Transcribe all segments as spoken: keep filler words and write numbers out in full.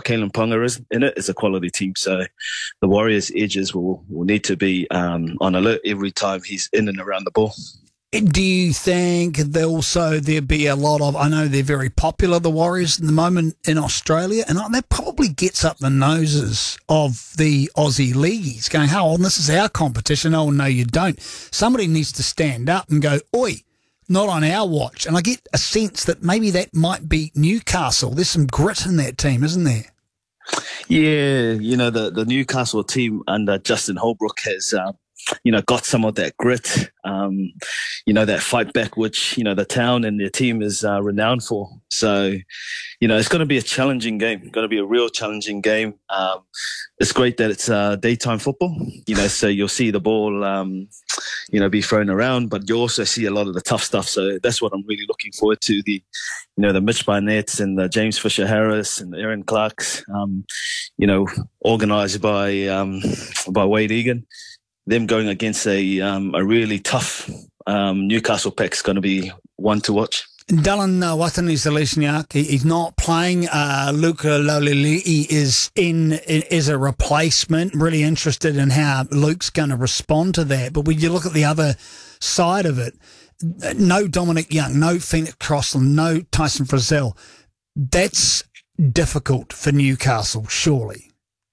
Kalen Ponga is in it, is a quality team. So the Warriors' edges will, will need to be um, on alert every time he's in and around the ball. Do you think there also there'd be a lot of, I know they're very popular, the Warriors at the moment in Australia, and that probably gets up the noses of the Aussie leagues going, oh, well, this is our competition. Oh, no, you don't. Somebody needs to stand up and go, oi, not on our watch. And I get a sense that maybe that might be Newcastle. There's some grit in that team, isn't there? Yeah, you know, the, the Newcastle team under Justin Holbrook has... Uh, you know, got some of that grit, um, you know, that fight back, which, you know, the town and their team is uh, renowned for. So, you know, it's going to be a challenging game, going to be a real challenging game. Um, it's great that it's uh, daytime football, you know, so you'll see the ball, um, you know, be thrown around, but you also see a lot of the tough stuff. So that's what I'm really looking forward to, the, you know, the Mitch Barnetts and the James Fisher-Harris and the Aaron Clarks, um, you know, organised by, um, by Wade Egan. Them going against a um, a really tough um, Newcastle pack is going to be one to watch. Dylan uh, Watene-Zelezniak, he, he's not playing. Uh, Luka Lolili'i is in, in is a replacement. Really interested in how Luke's going to respond to that. But when you look at the other side of it, no Dominic Young, no Phoenix Crossland, no Tyson Frizzell. That's difficult for Newcastle, surely.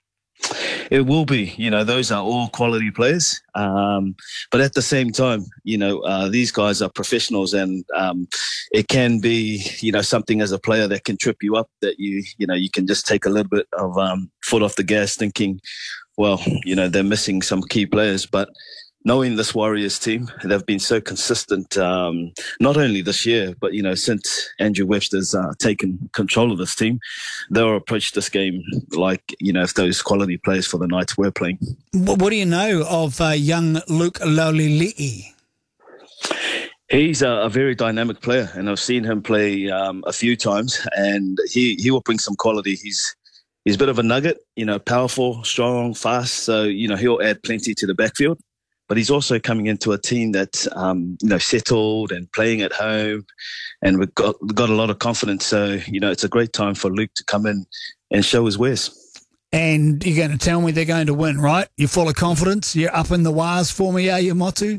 It will be, you know, those are all quality players. Um, but at the same time, you know, uh, these guys are professionals, and um, it can be, you know, something as a player that can trip you up, that you, you know, you can just take a little bit of um, foot off the gas thinking, well, you know, they're missing some key players. But knowing this Warriors team, they've been so consistent, um, not only this year, but, you know, since Andrew Webster's uh, taken control of this team, they'll approach this game like, you know, if those quality players for the Knights were playing. What do you know of uh, young Luke Lolili'i? He's a, a very dynamic player, and I've seen him play um, a few times, and he, he will bring some quality. He's he's a bit of a nugget, you know, powerful, strong, fast, so, you know, he'll add plenty to the backfield. But he's also coming into a team that's, um, you know, settled and playing at home, and we've got, we've got a lot of confidence. So, you know, it's a great time for Luke to come in and show his wares. And you're going to tell me they're going to win, right? You're full of confidence? You're up in the wires for me, are you, Motu?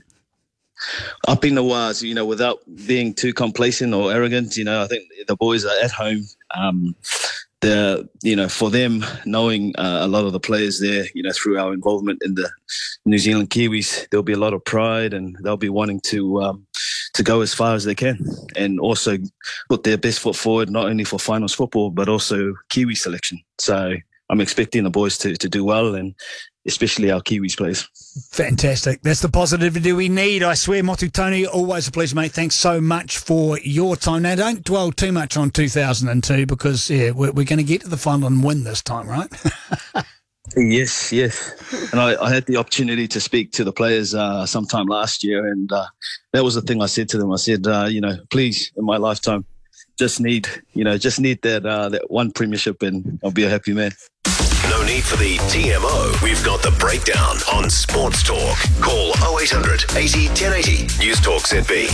Up in the wires, you know, without being too complacent or arrogant. You know, I think the boys are at home. Um, The, you know, for them, knowing uh, a lot of the players there, you know, through our involvement in the New Zealand Kiwis, there'll be a lot of pride, and they'll be wanting to um, to go as far as they can, and also put their best foot forward, not only for finals football, but also Kiwi selection. So I'm expecting the boys to, to do well, and especially our Kiwis players. Fantastic. That's the positivity we need. I swear, Motu Tony, always a pleasure, mate. Thanks so much for your time. Now, don't dwell too much on two thousand two, because yeah, we're, we're going to get to the final and win this time, right? Yes, yes. And I, I had the opportunity to speak to the players uh, sometime last year, and uh, that was the thing I said to them. I said, uh, you know, please, in my lifetime, just need, you know, just need that uh, that one premiership, and I'll be a happy man. No need for the T M O. We've got the breakdown on Sports Talk. Call oh eight hundred eighty ten eighty. News Talk Z B.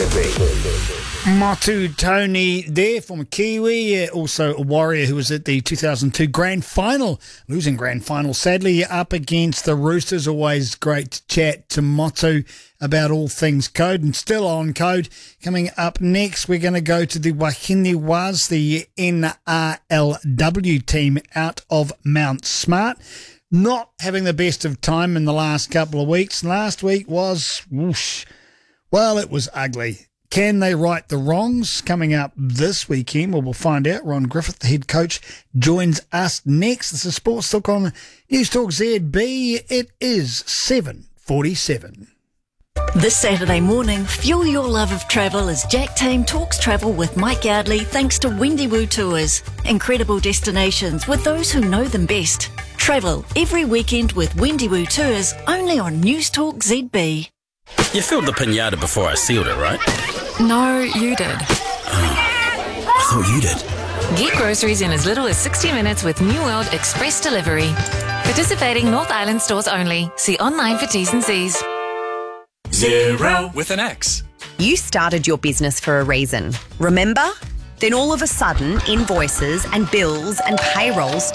Motu Tony there from Kiwi, also a Warrior who was at the two thousand two Grand Final, losing Grand Final sadly, up against the Roosters. Always great to chat to Motu about all things Code, and still on Code. Coming up next, we're going to go to the Wahine Waz, the N R L W team out of Mount Smart. Not having the best of time in the last couple of weeks. Last week was, whoosh, well, it was ugly. Can they right the wrongs? Coming up this weekend, well, we'll find out. Ron Griffith, the head coach, joins us next. This is Sports Talk on News Talk Z B. It is seven forty-seven. This Saturday morning, fuel your love of travel as Jack Tame talks travel with Mike Yardley thanks to Wendiwoo Tours. Incredible destinations with those who know them best. Travel every weekend with Wendiwoo Tours, only on News Talk Z B. You filled the pinata before I sealed it, right? No, you did. Oh, I thought you did. Get groceries in as little as sixty minutes with New World Express Delivery. Participating North Island stores only. See online for T's and C's. Zero with an X. You started your business for a reason, remember? Then all of a sudden, invoices and bills and payrolls